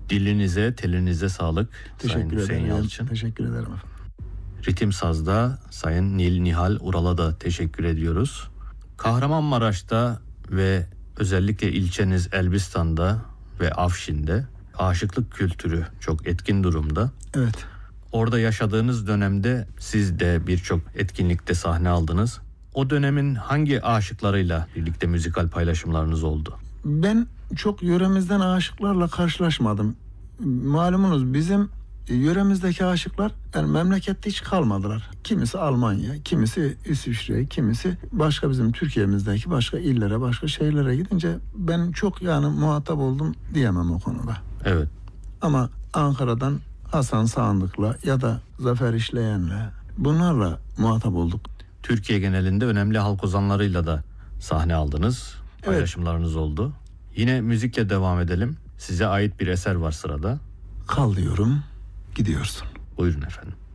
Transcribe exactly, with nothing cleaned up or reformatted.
Dilinize, telinize sağlık Sayın Teşekkür Hüseyin ederim. Yalçın. Teşekkür ederim efendim. Ritim Saz'da Sayın Nil Nihal Ural'a da teşekkür ediyoruz. Kahramanmaraş'ta ve özellikle ilçeniz Elbistan'da ve Afşin'de aşıklık kültürü çok etkin durumda. Evet. Orada yaşadığınız dönemde siz de birçok etkinlikte sahne aldınız. O dönemin hangi aşıklarıyla birlikte müzikal paylaşımlarınız oldu? Ben çok yöremizden aşıklarla karşılaşmadım. Malumunuz bizim yöremizdeki aşıklar yani memlekette hiç kalmadılar. Kimisi Almanya, kimisi İsviçre, kimisi başka bizim Türkiye'mizdeki başka illere, başka şehirlere gidince ben çok yani muhatap oldum diyemem o konuda. Evet. Ama Ankara'dan Hasan Sandık'la ya da Zafer İşleyen'le bunlarla muhatap olduk. Türkiye genelinde önemli halk ozanlarıyla da sahne aldınız. Paylaşımlarınız evet. oldu. Yine müzikle devam edelim. Size ait bir eser var sırada. Kal diyorum, gidiyorsun. Buyurun efendim.